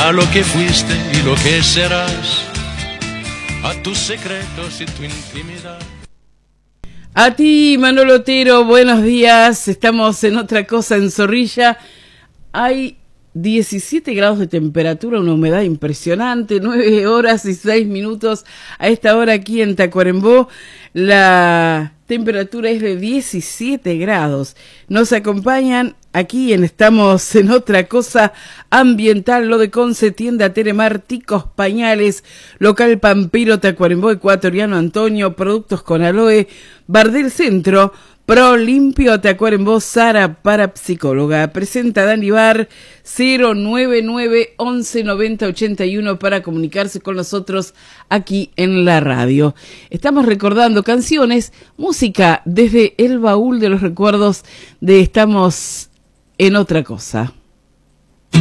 a lo que fuiste y lo que serás, a tus secretos y tu intimidad. A ti, Manolo Otero, buenos días. Estamos en Otra Cosa en Zorrilla. Hay 17 grados de temperatura, una humedad impresionante, 9 horas y 6 minutos a esta hora aquí en Tacuarembó. La temperatura es de 17 grados. Nos acompañan aquí Estamos en Otra Cosa Ambiental, Lo de Conce, Tienda Teremar, Ticos Pañales, Local Pampiro, Tacuarembó, Ecuatoriano Antonio, Productos con Aloe, Bar del Centro, Pro Limpio, Tacuarembó, Sara Parapsicóloga. Presenta Dani Bar, 099 11 90 81 para comunicarse con nosotros aquí en la radio. Estamos recordando canciones, música desde el baúl de los recuerdos de Estamos en Otra Cosa.